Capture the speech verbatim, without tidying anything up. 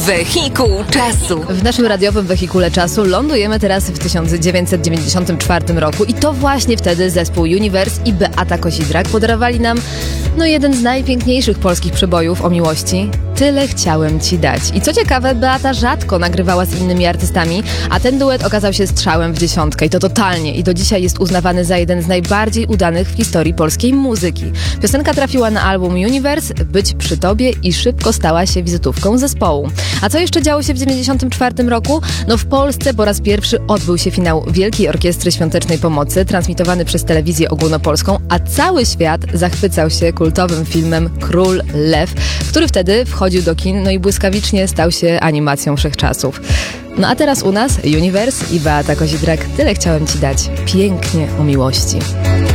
Wehikuł czasu. W naszym radiowym wehikule czasu lądujemy teraz w tysiąc dziewięćset dziewięćdziesiątym czwartym roku i to właśnie wtedy zespół Universe i Beata Kozidrak podarowali nam no jeden z najpiękniejszych polskich przebojów o miłości. Tyle chciałem ci dać. I co ciekawe, Beata rzadko nagrywała z innymi artystami, a ten duet okazał się strzałem w dziesiątkę i to totalnie. I do dzisiaj jest uznawany za jeden z najbardziej udanych w historii polskiej muzyki. Piosenka trafiła na album Universe, Być przy tobie i szybko stała się wizytówką zespołu. A co jeszcze działo się w dziewięćdziesiątym czwartym roku? No w Polsce po raz pierwszy odbył się finał Wielkiej Orkiestry Świątecznej Pomocy, transmitowany przez telewizję ogólnopolską, a cały świat zachwycał się kultowym filmem Król Lew, który wtedy wchodził do kin, no i błyskawicznie stał się animacją wszechczasów. No a teraz u nas Universe i Beata Kozidrak. Tyle chciałem ci dać. Pięknie o miłości.